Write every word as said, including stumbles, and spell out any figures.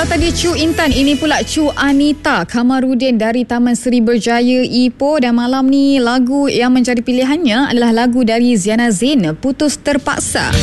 tadi Cu Intan, ini pula Cu Anita Kamarudin dari Taman Seri Berjaya Ipoh. Dan malam ni lagu yang menjadi pilihannya adalah lagu dari Ziana Zain, Putus Terpaksa.